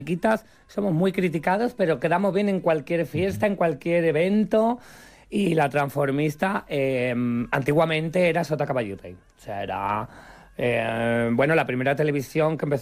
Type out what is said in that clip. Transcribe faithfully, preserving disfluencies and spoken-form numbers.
chiquitas somos muy criticados, pero quedamos bien en cualquier fiesta, en cualquier evento. Y la transformista eh, antiguamente era Sota Caballo y Rey. O sea, era... eh, bueno, la primera televisión que empezó